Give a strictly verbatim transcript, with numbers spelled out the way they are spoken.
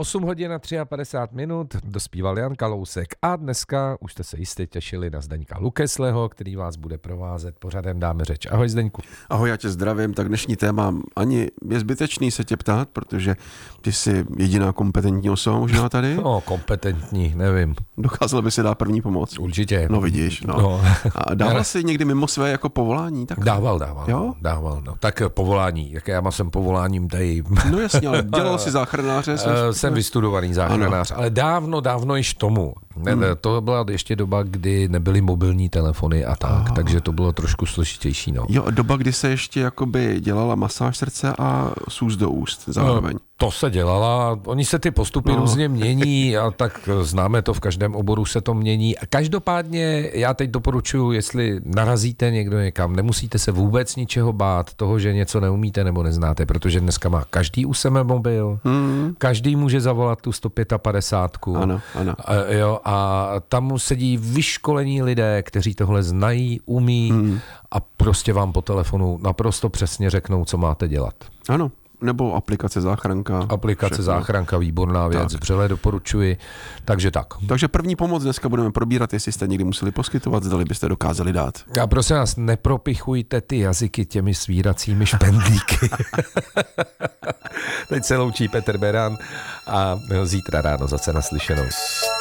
osm hodin a padesát tři minut, dospíval Jan Kalousek a dneska už jste se jistě těšili na Zdeňka Lukesleho, který vás bude provázet pořadem Dáme řeč. Ahoj Zdeňku. Ahoj, já tě zdravím, tak dnešní téma ani je zbytečný se tě ptát, protože ty jsi jediná kompetentní osoba možná tady. No, kompetentní, nevím. Dokázal by si dát první pomoc. Určitě. No vidíš, no. no. A dával jsi někdy mimo své jako povolání? Tak... Dával, dával. Jo? Dával, no. Tak povolání, jaké já jsem povoláním tady. No jasně, ale dělal jsi záchranáře? Jsem, jsem vystudovaný záchranář, ano. Ale dávno, dávno již tomu. Hmm. To byla ještě doba, kdy nebyly mobilní telefony a tak, Aha. takže to bylo trošku složitější. No. Jo, doba, kdy se ještě jakoby dělala masáž srdce a sůz do úst zároveň. No, to se dělala, oni se ty postupy no. různě mění a tak známe to, v každém oboru se to mění. Každopádně já teď doporučuji, jestli narazíte někdo někam, nemusíte se vůbec ničeho bát, toho, že něco neumíte nebo neznáte, protože dneska má každý u sebe mobil, hmm. každý může zavolat tu sto padesát pět. Ano, ano. A, jo, a tam sedí vyškolení lidé, kteří tohle znají, umí hmm. a prostě vám po telefonu naprosto přesně řeknou, co máte dělat. Ano. Nebo aplikace záchranka. Aplikace všechno. Záchranka, výborná věc, vřele doporučuji. Takže tak. Takže první pomoc dneska budeme probírat, jestli jste někdy museli poskytovat, zdali byste dokázali dát. A prosím vás, nepropichujte ty jazyky těmi svíracími špendlíky. Teď se loučí Petr Beran a zítra ráno zase naslyšenou.